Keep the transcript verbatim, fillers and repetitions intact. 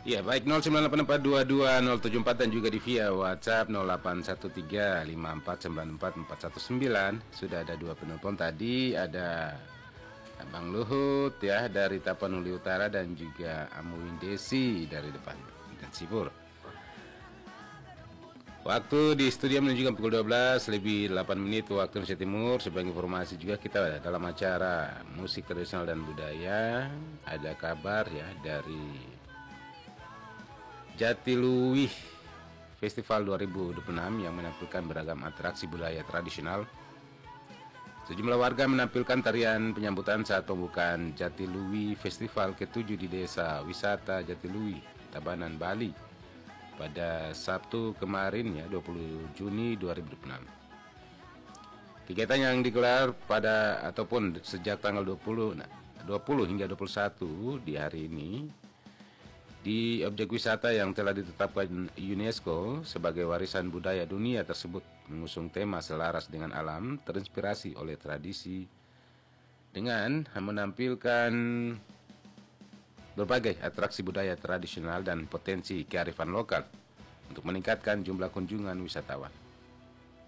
Ya, baik nol sembilan delapan empat dua dua nol tujuh empat dan juga di via WhatsApp nol delapan satu tiga lima empat sembilan empat empat satu sembilan. Sudah ada dua penelpon tadi, ada Abang Luhut ya dari Tapanuli Utara dan juga Amuin Desi dari depan dan Sipur. Waktu di studio menunjukkan pukul dua belas lebih delapan menit waktu Indonesia Timur. Sebagai informasi juga kita dalam acara musik tradisional dan budaya. Ada kabar ya dari Jatiluwih Festival dua ribu dua puluh enam yang menampilkan beragam atraksi budaya tradisional. Sejumlah warga menampilkan tarian penyambutan saat pembukaan Jatiluwih Festival ketujuh di Desa Wisata Jatiluwih, Tabanan, Bali pada Sabtu kemarin ya dua puluh Juni dua ribu dua puluh enam. Kegiatan yang digelar pada ataupun sejak tanggal dua puluh, nah, dua puluh hingga dua puluh satu di hari ini di objek wisata yang telah ditetapkan UNESCO sebagai warisan budaya dunia tersebut mengusung tema selaras dengan alam, terinspirasi oleh tradisi dengan menampilkan berbagai atraksi budaya tradisional dan potensi kearifan lokal untuk meningkatkan jumlah kunjungan wisatawan.